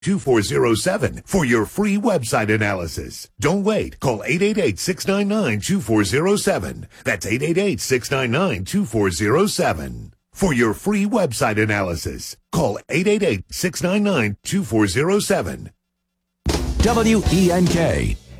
2407 for your free website analysis. Don't wait. Call 888-699-2407. That's 888-699-2407. For your free website analysis, call 888-699-2407. WENK.